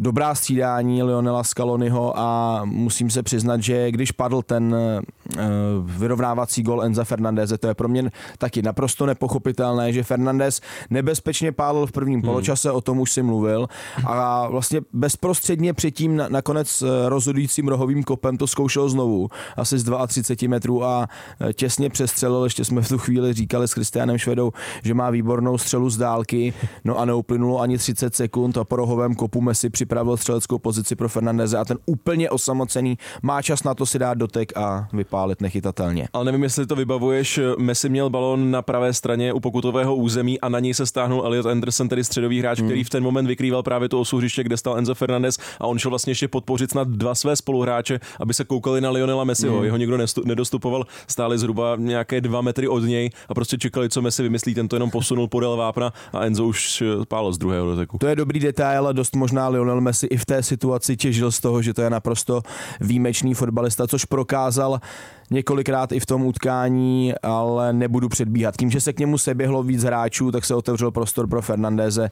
dobrá střídání Lionela Scaloniho a musím se přiznat, že když padl ten vyrovnávací gól Enza Fernandeze, to je pro mě taky naprosto nepochopitelné, že Fernandes nebezpečně pálil v prvním poločase, o tom už si mluvil, a vlastně bezprostředně předtím nakonec rozhodujícím rohovým kopem to zkoušel znovu, asi z 32 metrů a těsně přestřelil. Ještě jsme v tu chvíli říkali s Christianem Švedou, že má výbornou střelu z dálky, no a neuplynulo ani 30 sekund a po rohovém kopu Messi připravil střeleckou pozici pro Fernandeze a ten úplně osamocený má čas na to si dát dotek a vypálit nechytatelně. Ale nevím, jestli to vybavuješ, Messi měl balón na pravé straně u pokutového území a na něj se stáhnul Elliot Anderson, tedy středový hráč, který v ten moment vykrýval právě to osu hřiště, kde stál Enzo Fernandez, a on šel vlastně ještě podpořit snad dva své spoluhráče, aby se koukali na Lionela Messiho. Jeho nikdo nedostupoval, stáli zhruba nějaké 2 metry od něj a prostě čekali, co Messi vymyslí, ten to jenom posunul podél vápna a Enzo už pálil z druhého doteku. To je dobrý detail a dost možná Lionel Messi i v té situaci těžil z toho, že to je naprosto výjimečný fotbalista, což prokázal několikrát i v tom utkání, ale nebudu předbíhat. Tím, že se k němu seběhlo víc hráčů, tak se otevřel prostor pro Fernandeze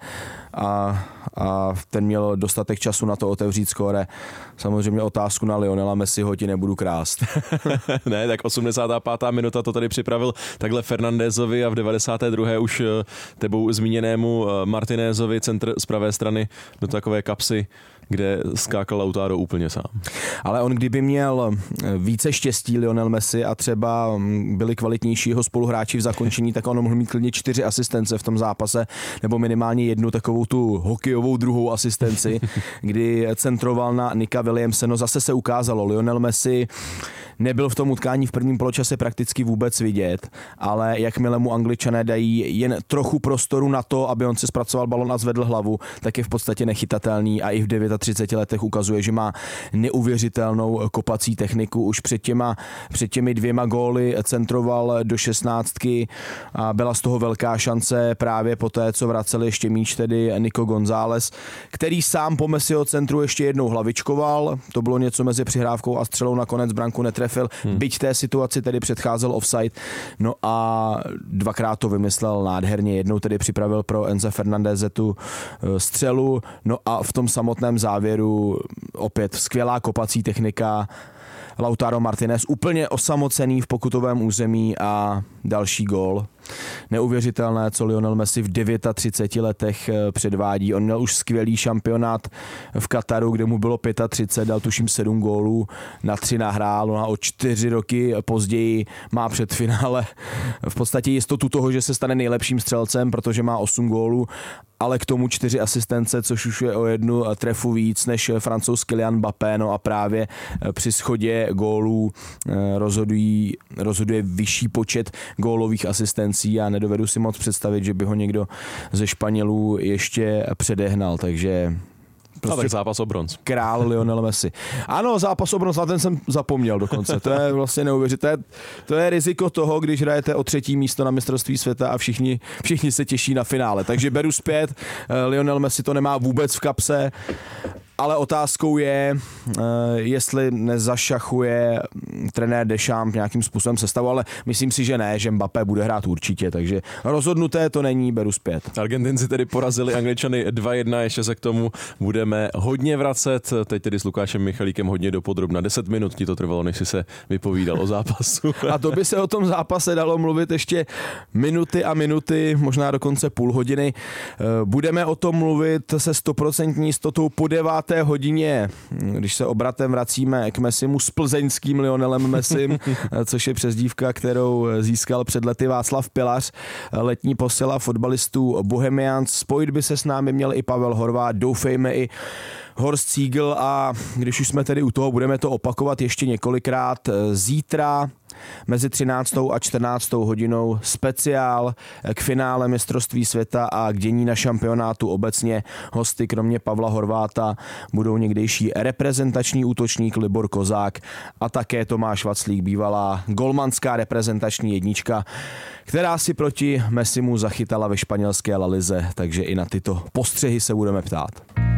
a ten měl dostatek času na to otevřít skóre. Samozřejmě otázku na Lionela Messiho ti nebudu krást. Ne, tak 85. minuta to tady připravil takhle Fernandezovi a v 92. už tebou zmíněnému Martinézovi centr z pravé strany do takové kapsy, kde skákal Lautaro úplně sám. Ale on kdyby měl více štěstí, Lionel Messi, a třeba byli kvalitnější jeho spoluhráči v zakončení, tak on mohl mít klidně 4 asistence v tom zápase, nebo minimálně jednu takovou tu hokejovou druhou asistenci, kdy centroval na Nicka Williamse. No zase se ukázalo, Lionel Messi nebyl v tom utkání v prvním poločase prakticky vůbec vidět, ale jakmile mu Angličané dají jen trochu prostoru na to, aby on si zpracoval balon a zvedl hlavu, tak je v podstatě nechytatelný a i v 39 letech ukazuje, že má neuvěřitelnou kopací techniku. Už před těmi 2 góly centroval do 16 a byla z toho velká šance právě po té, co vracel ještě míč, tedy Nico González, který sám po Messiho centru ještě jednou hlavičkoval. To bylo něco mezi přihrávkou a střelou, nakonec branku netrefil, byť té situaci tedy předcházel offside. No a 2krát to vymyslel nádherně, jednou tedy připravil pro Enza Fernandeze tu střelu, no a v tom samotném závěru opět skvělá kopací technika, Lautaro Martinez úplně osamocený v pokutovém území a další gól. Neuvěřitelné, co Lionel Messi v 39 letech předvádí. On měl už skvělý šampionát v Kataru, kde mu bylo 35, dal tuším 7 gólů, na 3 nahrál, no a o 4 roky později má před finále v podstatě jistotu toho, že se stane nejlepším střelcem, protože má 8 gólů, ale k tomu 4 asistence, což už je o 1 trefu víc než Francouz Kylian Mbappé, no a právě při shodě gólů rozhoduje vyšší počet gólových asistencí a nedovedu si moc představit, že by ho někdo ze Španělů ještě předehnal, takže tak zápas o bronz. Král Lionel Messi. Ano, zápas o bronz, na ten jsem zapomněl dokonce. To je vlastně neuvěřitelné. To je riziko toho, když hrajete o 3. místo na mistrovství světa a všichni se těší na finále. Takže beru zpět, Lionel Messi to nemá vůbec v kapse, ale otázkou je, jestli nezašachuje trenér Deschamps nějakým způsobem sestavu, ale myslím si, že ne, že Mbappé bude hrát určitě, takže rozhodnuté to není, beru zpět. Argentinci tedy porazili Angličany 2-1, ještě se k tomu budeme hodně vracet, teď tedy s Lukášem Michalíkem hodně dopodrobna. 10 minut ti to trvalo, než si se vypovídal o zápasu. A to by se o tom zápase dalo mluvit ještě minuty a minuty, možná dokonce půl hodiny. Budeme o tom mluvit se 100% jistotou po 9. hodině, když se obratem vracíme k Messimu s plzeňským Lionelem Messim, což je přezdívka, kterou získal před lety Václav Pilař, letní posila fotbalistů Bohemians. Spojit by se s námi měl i Pavel Horváth, doufejme i Horst Siegel, a když už jsme tedy u toho, budeme to opakovat ještě několikrát. Zítra mezi 13. a 14. hodinou speciál k finále mistrovství světa a k dění na šampionátu obecně. Hosty kromě Pavla Horváta budou někdejší reprezentační útočník Libor Kozák a také Tomáš Vaclík, bývalá golmanská reprezentační jednička, která si proti Messimu zachytala ve španělské La Lize, takže i na tyto postřehy se budeme ptát.